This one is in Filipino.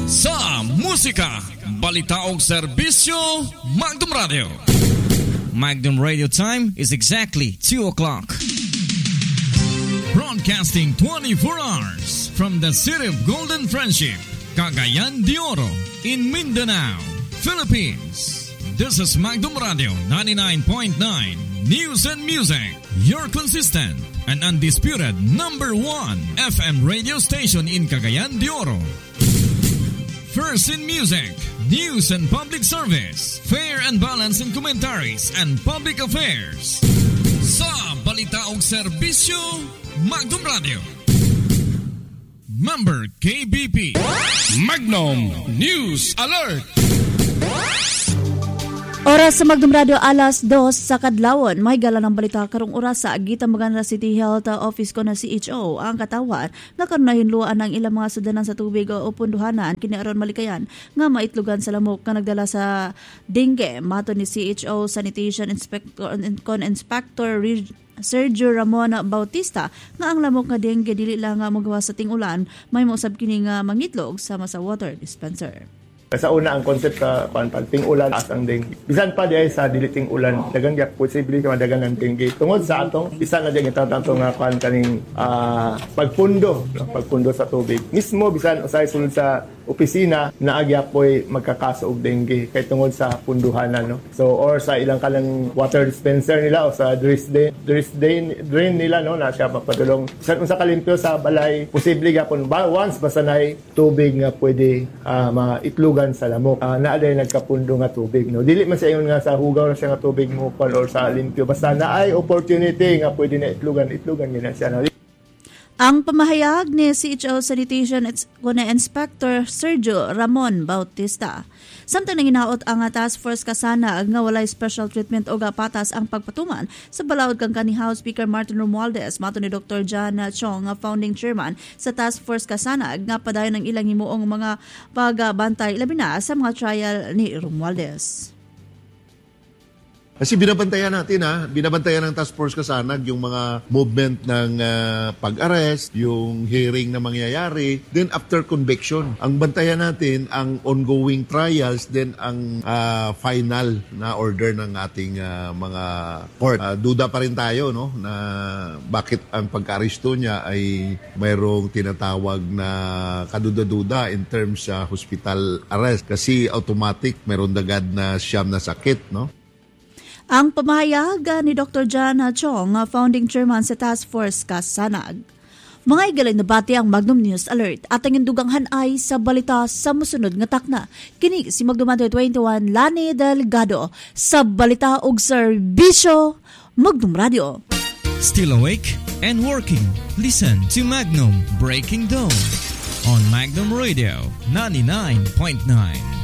Sa musika, balita o serbisyo, Magnum Radio. Magnum Radio time is exactly 2 o'clock. Broadcasting 24 hours from the city of Golden Friendship, Cagayan de Oro, in Mindanao, Philippines. This is Magnum Radio 99.9 News and Music, your consistent and undisputed number 1 FM radio station in Cagayan de Oro. First in music, news and public service, fair and balanced in commentaries and public affairs. Sa balita o serbisyo, Magnum Radio. Member KBP. Magnum News Alert. Oras sa Magnum Radio alas 2 sa kadlawon. May gala ng balita karong oras sa Agita Magana City Health Office ko na CHO ang katawan nga karon nahinluan ng ilang mga sudanan sa tubig o punduhanan kini aron malikayan nga maitlugan sa lamok nga nagdala sa dengue. Mato ni CHO Sanitation Inspector Sergio Ramon Bautista nga ang lamok nga dengue dili lang nga magawas sa ting-ulan, may mousab kini nga mangitlog sama sa water dispenser. Sa una ang concept sa pagting ulan as ang dengue. Bisan pa diay sa diliting ulan, dagang gyap posible ka madagan ng dengue. Tungod sa atong bisan na diay tatanto nga kaning pagpundo sa tubig. Mismo bisan usay sulod sa opisina na agyapoy magkakaso og dengue kay tungod sa punduhanan, no. So or sa ilang kanang water dispenser nila o sa drain nila, no, na siya mapadulong. Bisan unsa kalimpyo sa balay, posible gyapon once basta nay tubig nga pwede maitlog sa lamok. Naalay nagkapundo nga tubig, no. Dili man sa ingon nga sa hugaw na siya nga tubig mo or sa limpyo, basta naay opportunity nga pwede na itlugan gina siya, no. Ang pamahayag ni CHO Sanitation Inspector Sergio Ramon Bautista. Samtang nanginaot ang Task Force Kasanag nga walay special treatment o gapatas ang pagpatuman sa balaod kang kanhi House Speaker Martin Romualdez. Mato ni Dr. John Chong, founding chairman sa Task Force Kasanag, nga padayon ng ilang himuong mga pagbantay labi na sa mga trial ni Romualdez. Kasi binabantayan natin binabantayan ng Task Force Kasanag yung mga movement ng pag-arrest, yung hearing na mangyayari, then after conviction. Ang bantayan natin ang ongoing trials, then ang final na order ng ating mga court. Duda pa rin tayo, no, na bakit ang pagka-aresto niya ay mayroong tinatawag na kaduda-duda in terms sa hospital arrest. Kasi automatic, mayroong dagad na siyam na sakit, no? Ang pamahayag ni Dr. John Chong, founding chairman sa Task Force Kasanag. Mga igalay na bati ang Magnum News Alert at ang induganghan ay sa balita sa musunod nga takna. Kini si Magnum 21 Lani Delgado sa balita og serbisyo Magnum Radio. Still awake and working? Listen to Magnum Breaking Dawn on Magnum Radio 99.9.